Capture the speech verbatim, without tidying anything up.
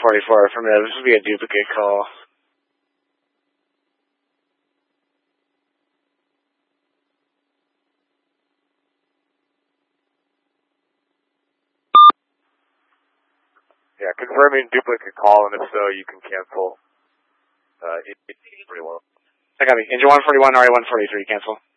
forty-four, affirmative. This would be a duplicate call. Yeah, confirming duplicate call, and if so, you can cancel. Uh, it, it's pretty low. I got me. Engine one forty-one, R A one forty-three, cancel.